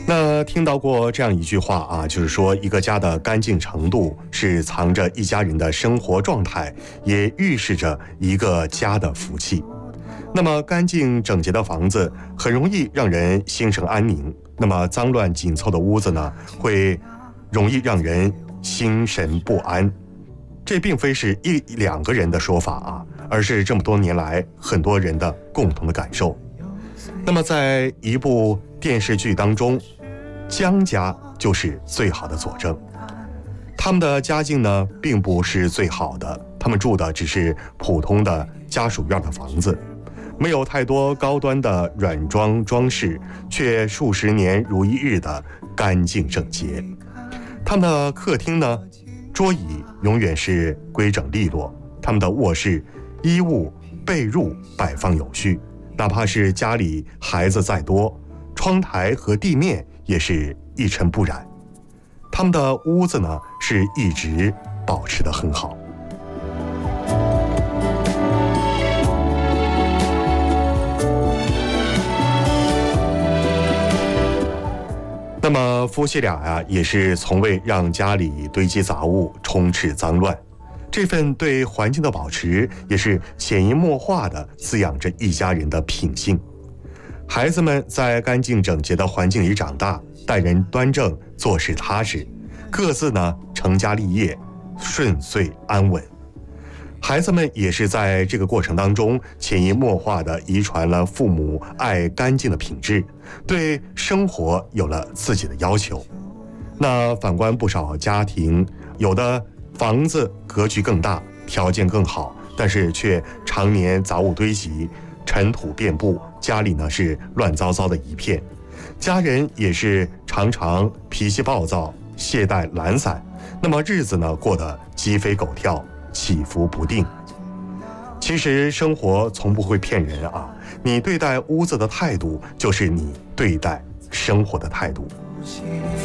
那听到过这样一句话啊，就是说一个家的干净程度是藏着一家人的生活状态，也预示着一个家的福气。那么干净整洁的房子很容易让人心生安宁，那么脏乱紧凑的屋子呢，会容易让人心神不安。这并非是一两个人的说法啊，而是这么多年来很多人的共同的感受。那么在一部电视剧当中，江家就是最好的佐证。他们的家境呢并不是最好的，他们住的只是普通的家属院的房子，没有太多高端的软装装饰，却数十年如一日的干净整洁。他们的客厅呢，桌椅永远是规整利落，他们的卧室衣物被褥摆放有序，哪怕是家里孩子再多，窗台和地面也是一尘不染。他们的屋子呢，是一直保持得很好。那么夫妻俩呀，也是从未让家里堆积杂物、充斥脏乱。这份对环境的保持，也是潜移默化地滋养着一家人的品性。孩子们在干净整洁的环境里长大，待人端正，做事踏实，各自呢成家立业，顺遂安稳。孩子们也是在这个过程当中潜移默化地遗传了父母爱干净的品质，对生活有了自己的要求。那反观不少家庭，有的房子格局更大，条件更好，但是却常年杂物堆积，尘土遍布，家里呢是乱糟糟的一片，家人也是常常脾气暴躁，懈怠懒散，那么日子呢过得鸡飞狗跳，起伏不定。其实生活从不会骗人啊，你对待屋子的态度，就是你对待生活的态度。